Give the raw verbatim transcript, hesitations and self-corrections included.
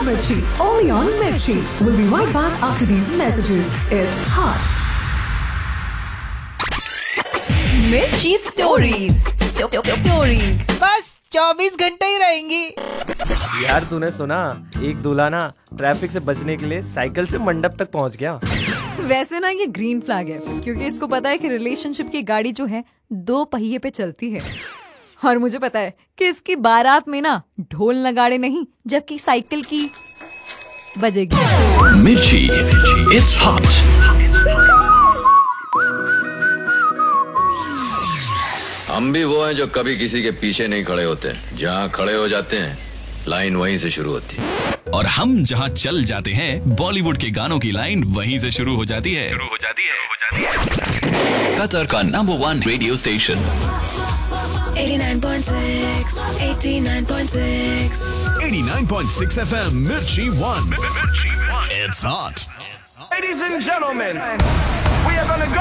Mirchi, only on Mirchi. We'll be right back after these messages. It's hot. Mirchi Stories. Stories. बस चौबीस घंटे ही रहेंगी। यार तूने सुना, एक दूल्हा ना ट्रैफिक से बचने के लिए साइकिल से मंडप तक पहुंच गया। वैसे ना ये ग्रीन फ्लैग है, क्योंकि इसको पता है कि रिलेशनशिप की गाड़ी जो है दो पहिए पे चलती है। और मुझे पता है कि इसकी बारात में ना ढोल नगाड़े नहीं, जबकि साइकिल की बजेगी। मिर्ची, इट्स हॉट। हम भी वो हैं जो कभी किसी के पीछे नहीं खड़े होते, जहाँ खड़े हो जाते हैं लाइन वहीं से शुरू होती है। और हम जहाँ चल जाते हैं बॉलीवुड के गानों की लाइन वहीं से शुरू हो जाती है। शुरू हो जाती है, हो जाती है। कतर का number one radio station eighty-nine point six, eighty-nine point six, eighty-nine point six F M Mirchi One. It's hot. Ladies and gentlemen, we are gonna